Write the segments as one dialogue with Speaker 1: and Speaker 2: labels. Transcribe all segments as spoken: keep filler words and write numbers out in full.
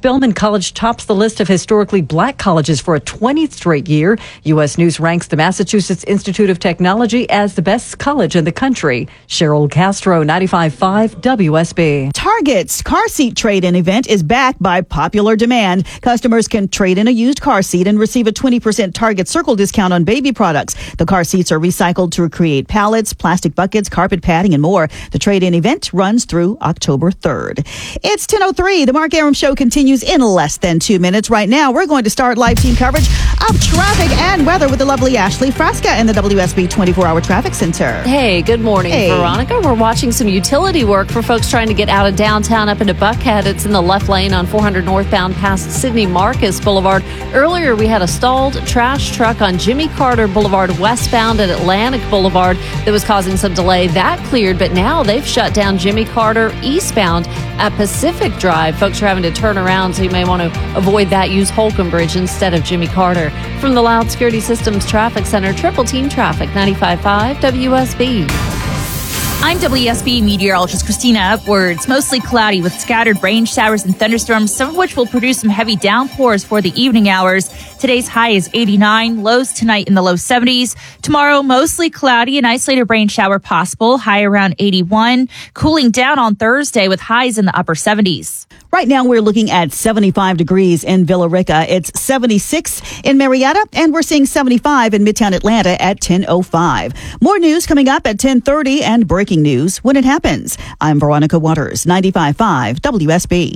Speaker 1: Spelman College tops the list of historically black colleges for a twentieth straight year. U S. News ranks the Massachusetts Institute of Technology as the best college in the country. Cheryl Castro, ninety-five point five W S B.
Speaker 2: Target's car seat trade-in event is back by popular demand. Customers can trade in a used car seat and receive a twenty percent Target Circle discount on baby products. The car seats are recycled to create pallets, plastic buckets, carpet padding, and more. The trade-in event runs through October third. It's ten oh three. The Mark Arum Show continues in less than two minutes. Right now, we're going to start live team coverage of traffic and weather with the lovely Ashley Frasca in the W S B twenty-four hour Traffic Center.
Speaker 3: Hey, good morning,
Speaker 2: Hey.
Speaker 3: Veronica. We're watching some utility work for folks trying to get out of downtown up into Buckhead. It's in the left lane on four hundred northbound past Sidney Marcus Boulevard. Earlier, we had a stalled trash truck on Jimmy Carter Boulevard westbound at Atlantic Boulevard that was causing some delay. That cleared, but now they've shut down Jimmy Carter eastbound at Pacific Drive. Folks are having to turn around, so you may want to avoid that. Use Holcomb Bridge instead of Jimmy Carter. From the Loud Security Systems Traffic Center, Triple Team Traffic, ninety-five point five W S B.
Speaker 4: I'm W S B meteorologist Christina Upwards. Mostly cloudy with scattered rain showers and thunderstorms, some of which will produce some heavy downpours for the evening hours. Today's high is eighty-nine, lows tonight in the low seventies. Tomorrow, mostly cloudy, an isolated rain shower possible, high around eighty-one. Cooling down on Thursday with highs in the upper seventies.
Speaker 2: Right now, we're looking at seventy-five degrees in Villa Rica. It's seventy-six in Marietta, and we're seeing seventy-five in Midtown Atlanta at ten oh five. More news coming up at ten thirty and breaking news when it happens. I'm Veronica Waters, ninety-five point five W S B.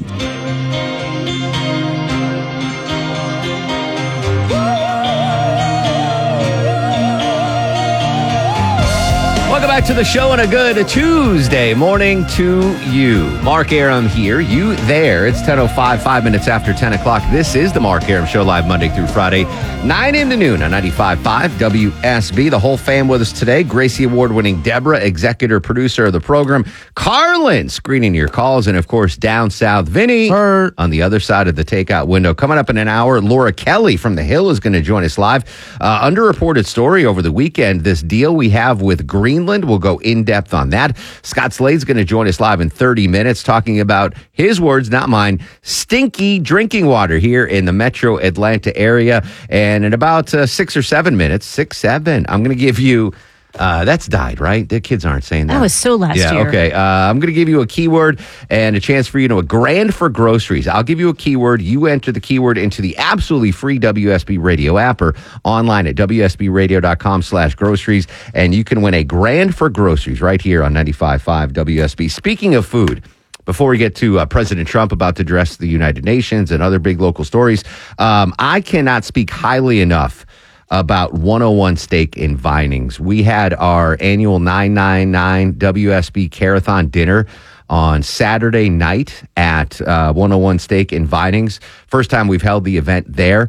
Speaker 5: Welcome back to the show and a good Tuesday morning to you. Mark Arum here, you there. It's ten oh five, five minutes after ten o'clock. This is the Mark Arum Show, live Monday through Friday, nine a.m. to noon on ninety-five point five W S B. The whole fam with us today. Gracie Award-winning Deborah, executive producer of the program. Carlin, screening your calls. And, of course, down south, Vinny Her. on the other side of the takeout window. Coming up in an hour, Laura Kelly from The Hill is going to join us live. Uh, underreported story over the weekend, this deal we have with Greenland. We'll go in-depth on that. Scott Slade's going to join us live in thirty minutes talking about his words, not mine, stinky drinking water here in the metro Atlanta area. And in about uh, six or seven minutes, six, seven, I'm going to give you... Uh, that's died, right? The kids aren't saying that.
Speaker 3: That was so last
Speaker 5: yeah,
Speaker 3: year.
Speaker 5: Okay. Uh, I'm going to give you a keyword and a chance for you to know a grand for groceries. I'll give you a keyword. You enter the keyword into the absolutely free W S B Radio app or online at W S B radio dot com slash groceries, and you can win a grand for groceries right here on ninety-five point five W S B. Speaking of food, before we get to uh, President Trump about to address the United Nations and other big local stories, um, I cannot speak highly enough about one oh one Steak in Vinings. We had our annual nine ninety-nine W S B Carathon dinner on Saturday night at uh, one oh one Steak in Vinings. First time we've held the event there.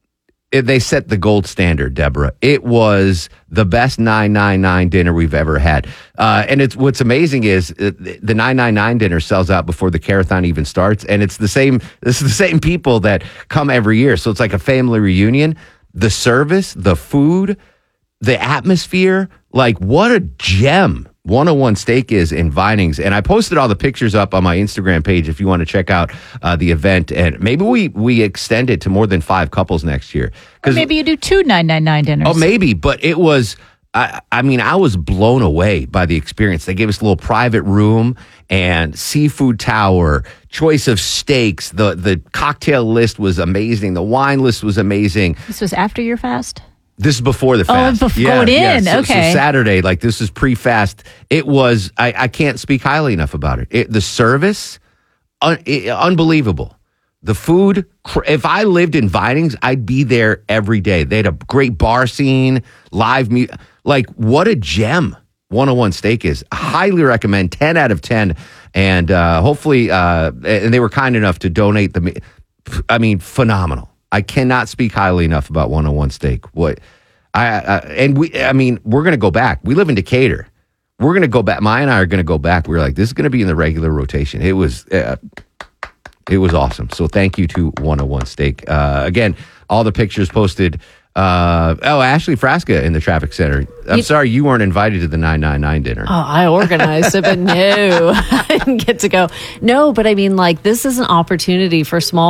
Speaker 5: It, they set the gold standard, Deborah. It was the best nine ninety-nine dinner we've ever had. Uh, and it's what's amazing is uh, the nine ninety-nine dinner sells out before the Carathon even starts. And it's the same, this is the same people that come every year. So it's like a family reunion. The service, the food, the atmosphere, like what a gem one oh one Steak is in Vinings. And I posted all the pictures up on my Instagram page if you want to check out uh, the event. And maybe we we extend it to more than five couples next year.
Speaker 4: Or maybe you do two nine ninety-nine dinners.
Speaker 5: Oh, maybe. But it was, I, I mean, I was blown away by the experience. They gave us a little private room and seafood tower, choice of steaks. The the cocktail list was amazing. The wine list was amazing.
Speaker 4: This was after your fast?
Speaker 5: This is before the fast.
Speaker 4: Oh, before going in.
Speaker 5: So,
Speaker 4: okay.
Speaker 5: So Saturday, like this is pre-fast. It was, I, I can't speak highly enough about it. it the service, un, it, unbelievable. The food, if I lived in Vinings, I'd be there every day. They had a great bar scene, live music. Like, what a gem one oh one Steak is. I highly recommend, ten out of ten. And uh, hopefully, uh, and they were kind enough to donate the, I mean, phenomenal. I cannot speak highly enough about one oh one Steak. What I, I and we, I mean, we're going to go back. We live in Decatur. We're going to go back. Maya and I are going to go back. We we're like, this is going to be in the regular rotation. It was, uh, it was awesome. So thank you to one oh one Steak. Uh, again, all the pictures posted. Uh, oh, Ashley Frasca in the traffic center. I'm you, sorry you weren't invited to the nine ninety-nine dinner.
Speaker 3: Oh, I organized it, but no, I didn't get to go. No, but I mean, like, this is an opportunity for small